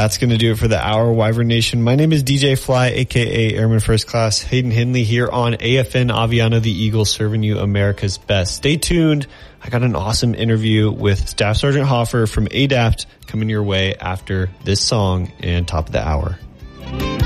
That's going to do it for the hour, Wyvern Nation. My name is DJ Fly, a.k.a. Airman First Class. Hayden Hindley here on AFN Aviano the Eagle, serving you America's best. Stay tuned. I got an awesome interview with Staff Sergeant Hoffer from ADAPT coming your way after this song and top of the hour.